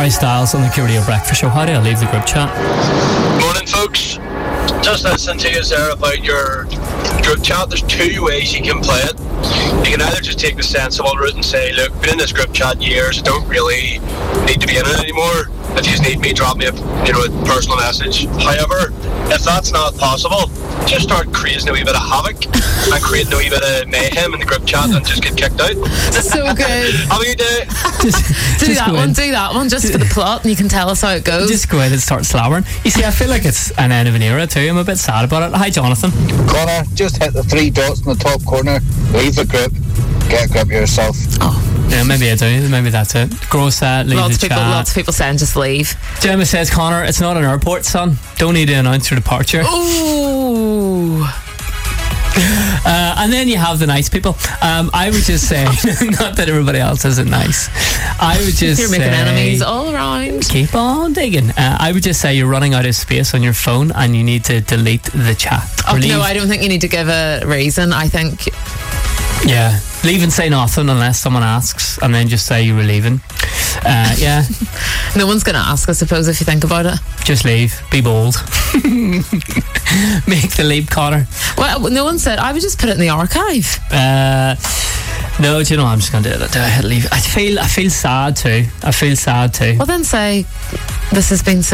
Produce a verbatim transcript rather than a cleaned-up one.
Harry Styles on the Curio Breakfast Show. How do I leave the group chat? Morning, folks. Just listening to you there about your group chat. There's two ways you can play it. You can either just take the sensible route and say, look, been in this group chat years, I don't really need to be in it anymore. If you need me, drop me a, you know, a personal message. However, if that's not possible, just start creating a wee bit of havoc and creating a wee bit of mayhem in the group chat and just get kicked out. So good. Have a good day. Just, Do just that go one, in. do that one, just for the plot, and you can tell us how it goes. Just go in and start slabbering. You see, I feel like it's an end of an era too. I'm a bit sad about it. Hi, Jonathan. Connor, just hit the three dots in the top corner, leave the group, get a grip of yourself. Oh. Yeah, maybe I do. Maybe that's it. Gross at, leave Lots the of people, chat. lots of people saying just leave. Gemma says, Connor, it's not an airport, son. Don't need to announce your departure. Ooh. Uh, and then you have the nice people. Um, I would just say, not that everybody else isn't nice. I would just You're making say, enemies all around. keep on digging. Uh, I would just say you're running out of space on your phone and you need to delete the chat. Oh, Or leave- no, I don't think you need to give a reason. I think Yeah, leave and say nothing unless someone asks, and then just say you were leaving. Uh, yeah, no one's going to ask, I suppose, if you think about it. just leave. Be bold. Make the leap, Connor. Well, no one said, I would just put it in the archive. Uh, no, do you know? I'm just going to do it. Do I hit leave? I feel. I feel sad too. I feel sad too. Well, then say, this has been